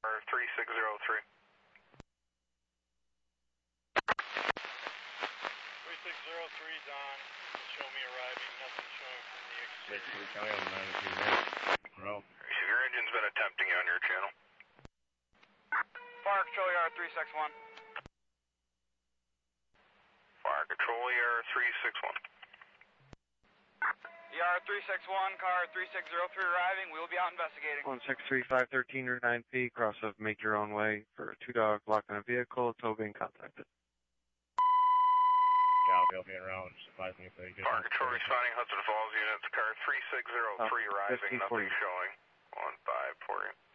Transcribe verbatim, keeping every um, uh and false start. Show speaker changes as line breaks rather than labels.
Or three six zero three.
three six zero three is on. Show me arriving. Nothing showing from the exterior.
Basically, County on nine two right. Row.
Your engine's been attempting you on your channel.
Fire Control Yard three six one.
Fire Control Yard three six one.
Yard three six one, car three six zero three arriving. We will be out investigating.
one six three five one three or nine P, cross of Make Your Own Way for two dogs locked in a vehicle, tow being contacted.
Gal, they'll be around. Just advise me if they get
Fire Control responding, Hudson Falls units, car three six zero three
Oh,
arriving,
fifteen forty.
nothing showing. one five for you.